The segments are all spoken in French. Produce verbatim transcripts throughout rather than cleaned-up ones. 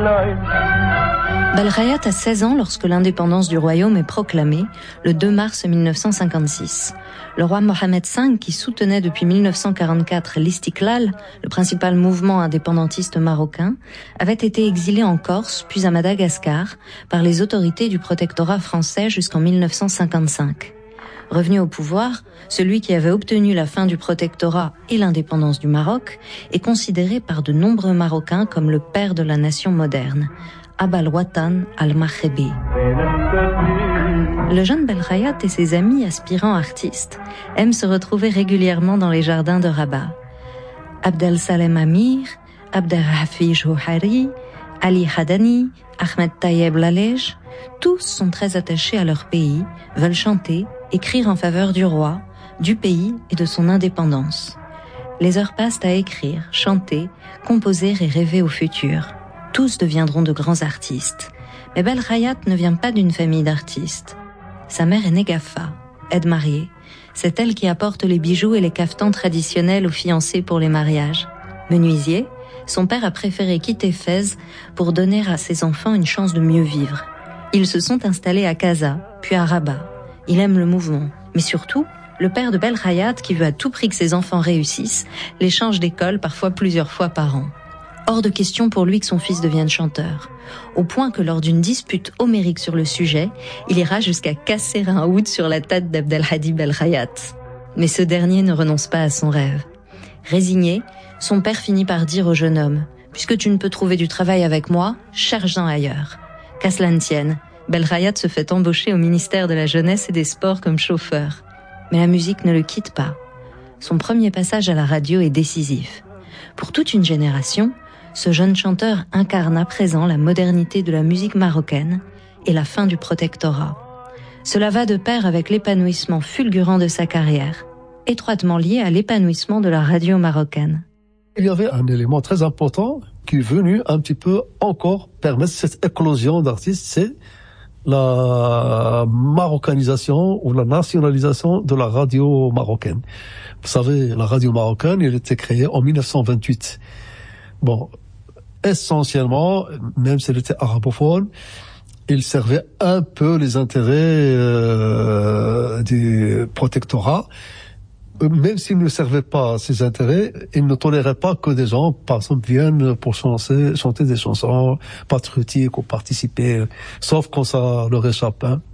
Belkhayat a seize ans lorsque l'indépendance du royaume est proclamée, le deux mars mille neuf cent cinquante-six. Le roi Mohamed cinq, qui soutenait depuis mille neuf cent quarante-quatre l'Istiklal, le principal mouvement indépendantiste marocain, avait été exilé en Corse, puis à Madagascar, par les autorités du protectorat français jusqu'en mille neuf cent cinquante-cinq. Revenu au pouvoir, celui qui avait obtenu la fin du protectorat et l'indépendance du Maroc est considéré par de nombreux Marocains comme le père de la nation moderne, Abal Watan al-Maghrebi. Le jeune Belkhayat et ses amis aspirants artistes aiment se retrouver régulièrement dans les jardins de Rabat. Abdel Salem Amir, Abdelhafiz Jouhari, Ali Hadani, Ahmed Tayeb Lalej, tous sont très attachés à leur pays, veulent chanter, écrire en faveur du roi, du pays et de son indépendance. Les heures passent à écrire, chanter, composer et rêver au futur. Tous deviendront de grands artistes. Mais Belkhayat ne vient pas d'une famille d'artistes. Sa mère est Negafa, aide mariée. C'est elle qui apporte les bijoux et les caftans traditionnels aux fiancés pour les mariages. Menuisier, son père a préféré quitter Fès pour donner à ses enfants une chance de mieux vivre. Ils se sont installés à Casa, puis à Rabat. Il aime le mouvement, mais surtout, le père de Belkhayat, qui veut à tout prix que ses enfants réussissent, les change d'école parfois plusieurs fois par an. Hors de question pour lui que son fils devienne chanteur, au point que lors d'une dispute homérique sur le sujet, il ira jusqu'à casser un oud sur la tête d'Abdelhadi Belkhayat. Mais ce dernier ne renonce pas à son rêve. Résigné, son père finit par dire au jeune homme « Puisque tu ne peux trouver du travail avec moi, cherche-en ailleurs. » Qu'à cela ne tienne, Belkhayat se fait embaucher au ministère de la Jeunesse et des Sports comme chauffeur. Mais la musique ne le quitte pas. Son premier passage à la radio est décisif. Pour toute une génération, ce jeune chanteur incarne à présent la modernité de la musique marocaine et la fin du protectorat. Cela va de pair avec l'épanouissement fulgurant de sa carrière, étroitement lié à l'épanouissement de la radio marocaine. Il y avait un élément très important qui est venu un petit peu encore permettre cette éclosion d'artistes, c'est la marocanisation ou la nationalisation de la radio marocaine. Vous savez, la radio marocaine, elle a été créée en mille neuf cent vingt-huit. Bon, essentiellement, même si elle était arabophone, il servait un peu les intérêts euh, du protectorat. Même s'il ne servait pas ses intérêts, il ne tolérait pas que des gens, par exemple, viennent pour chanter, chanter des chansons patriotiques ou participer, sauf quand ça leur échappe. Hein.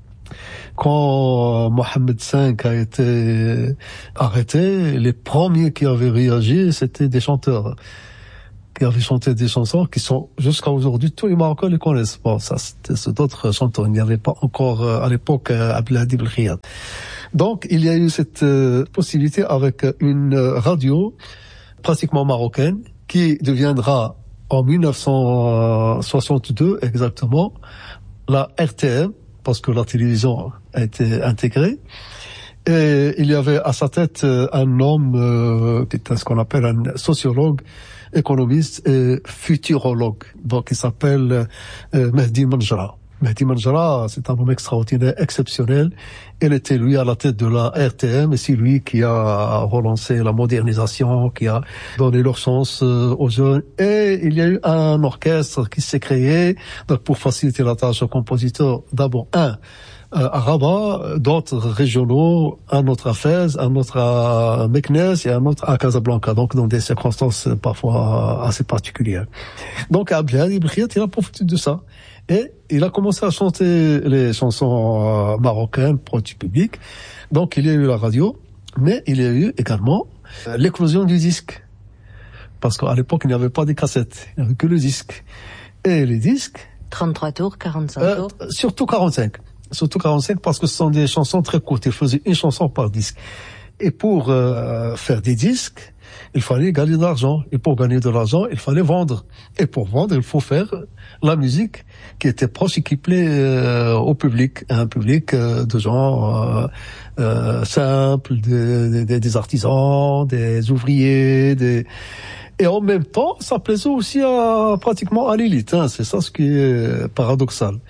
Quand Mohamed cinq a été arrêté, les premiers qui avaient réagi, c'était des chanteurs qui avaient chanté des chansons qui sont, jusqu'à aujourd'hui, tous les Marocains les connaissent. Bon, ça, c'est d'autres chanteurs. Il n'y avait pas encore, à l'époque, Abdelhadi Belkhayat. Donc, il y a eu cette euh, possibilité avec une euh, radio pratiquement marocaine qui deviendra en mille neuf cent soixante-deux exactement la R T M, parce que la télévision a été intégrée. Et il y avait à sa tête euh, un homme euh, qui était ce qu'on appelle un sociologue, économiste et futurologue, donc il s'appelle euh, Mehdi Manjra. Mehdi Manjra, c'est un homme extraordinaire, exceptionnel. Il était lui à la tête de la R T M et c'est lui qui a relancé la modernisation, qui a donné leur chance aux jeunes. Et il y a eu un orchestre qui s'est créé donc pour faciliter la tâche aux compositeurs. D'abord, un à Rabat, d'autres régionaux, un autre à Fès, un autre à Meknès et un autre à Casablanca, donc dans des circonstances parfois assez particulières. Donc Abdelhadi Belkhayat, il a profité de ça. Et il a commencé à chanter les chansons marocaines pour du public. Donc il y a eu la radio, mais il y a eu également l'éclosion du disque. Parce qu'à l'époque, il n'y avait pas de cassettes, il n'y avait que le disque. Et les disques... trente-trois tours, quarante-cinq euh, tours Surtout quarante-cinq. Surtout quarante-cinq parce que ce sont des chansons très courtes. Il faisait une chanson par disque. Et pour euh, faire des disques, il fallait gagner de l'argent. Et pour gagner de l'argent, il fallait vendre. Et pour vendre, il faut faire la musique qui était proche et qui plaît euh, au public. Un public euh, de gens euh, euh, simples, des, des, des artisans, des ouvriers, des... Et en même temps, ça plaisait aussi à, pratiquement à l'élite. Hein. C'est ça ce qui est paradoxal.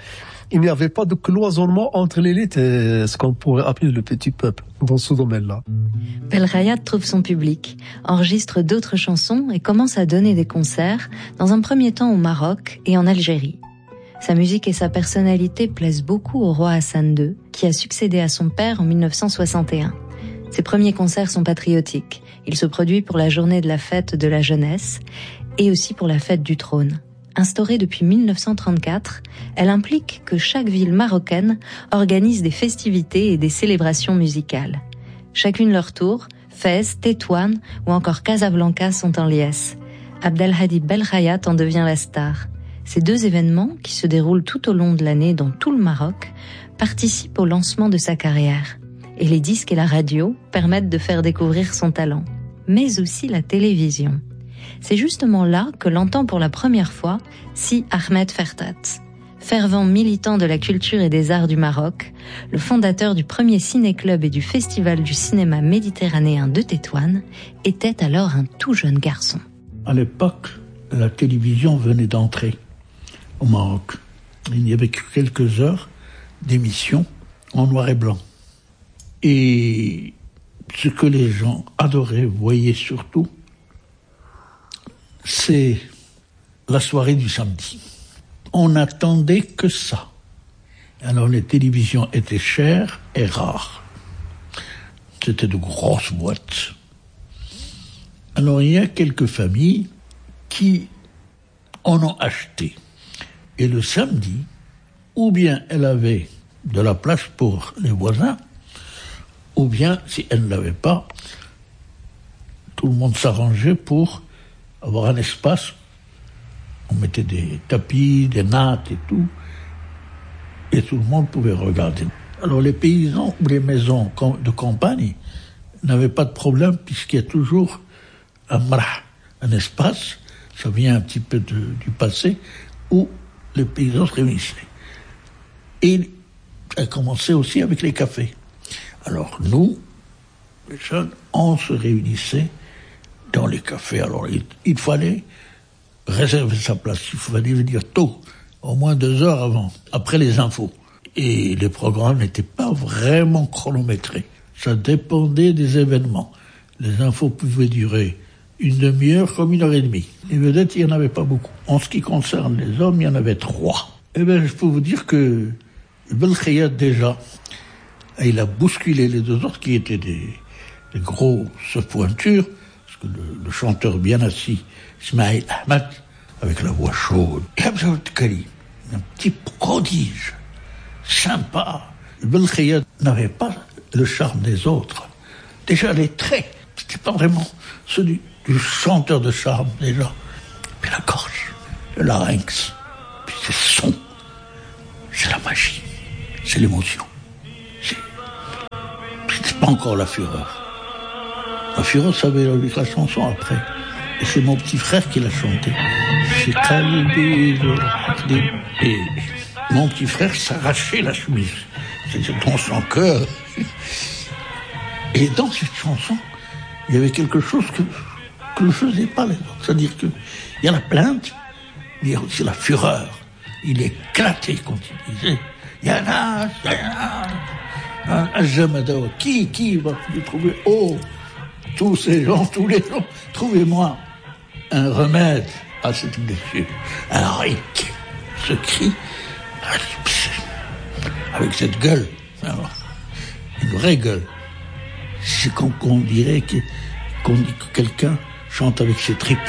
Il n'y avait pas de cloisonnement entre l'élite et ce qu'on pourrait appeler le petit peuple dans ce domaine-là. Belkhayat trouve son public, enregistre d'autres chansons et commence à donner des concerts, dans un premier temps au Maroc et en Algérie. Sa musique et sa personnalité plaisent beaucoup au roi Hassan deux, qui a succédé à son père en mille neuf cent soixante et un. Ses premiers concerts sont patriotiques. Il se produit pour la journée de la fête de la jeunesse et aussi pour la fête du trône. Instaurée depuis mille neuf cent trente-quatre, elle implique que chaque ville marocaine organise des festivités et des célébrations musicales. Chacune leur tour, Fès, Tétouan ou encore Casablanca sont en liesse. Abdelhadi Belkhayat en devient la star. Ces deux événements, qui se déroulent tout au long de l'année dans tout le Maroc, participent au lancement de sa carrière. Et les disques et la radio permettent de faire découvrir son talent. Mais aussi la télévision. C'est justement là que l'entend pour la première fois Si Ahmed Fertat. Fervent militant de la culture et des arts du Maroc, le fondateur du premier ciné-club et du festival du cinéma méditerranéen de Tétouan, était alors un tout jeune garçon. À l'époque, la télévision venait d'entrer au Maroc. Il n'y avait que quelques heures d'émissions en noir et blanc. Et ce que les gens adoraient, voyaient surtout, c'est la soirée du samedi. On n'attendait que ça. Alors les télévisions étaient chères et rares. C'était de grosses boîtes. Alors il y a quelques familles qui en ont acheté. Et le samedi, ou bien elle avait de la place pour les voisins, ou bien si elle ne l'avait pas, tout le monde s'arrangeait pour avoir un espace. On mettait des tapis, des nattes et tout, et tout le monde pouvait regarder. Alors les paysans ou les maisons de campagne n'avaient pas de problème puisqu'il y a toujours un marah, un espace, ça vient un petit peu de, du passé, où les paysans se réunissaient. Et ça a commencé aussi avec les cafés. Alors nous, les jeunes, on se réunissait dans les cafés. Alors il, il fallait réserver sa place, il fallait venir tôt, au moins deux heures avant, après les infos. Et les programmes n'étaient pas vraiment chronométrés. Ça dépendait des événements. Les infos pouvaient durer une demi-heure comme une heure et demie. Les vedettes, il n'y en avait pas beaucoup. En ce qui concerne les hommes, il y en avait trois. Eh bien, je peux vous dire que Belkhayat, déjà, il a bousculé les deux autres qui étaient des, des grosses pointures, parce que le, le chanteur bien assis, Ismail Ahmed, avec la voix chaude, et Abdel Karim, un petit prodige, sympa. Belkhayat n'avait pas le charme des autres. Déjà, les traits, c'était pas vraiment ceux du, du chanteur de charme, déjà. Puis la gorge, le larynx, puis ces sons, c'est la magie, c'est l'émotion. C'est... C'était pas encore la fureur. La fureur, ça avait la chanson après. Et c'est mon petit frère qui l'a chanté. C'est Khalid et mon petit frère s'arrachait la chemise. C'était dans son cœur. Et dans cette chanson, il y avait quelque chose que, que ne faisaient pas les autres. C'est-à-dire qu'il y a la plainte, mais il y a aussi la fureur. Il éclatait quand il disait « Yana, Yana, Ajamadawa, qui, qui va me trouver? Oh, tous ces gens, tous les gens, trouvez-moi un remède à cette blessure. » Alors, ce cri, avec cette gueule, une vraie gueule. C'est qu'on, qu'on dirait que, qu'on dit que quelqu'un chante avec ses tripes.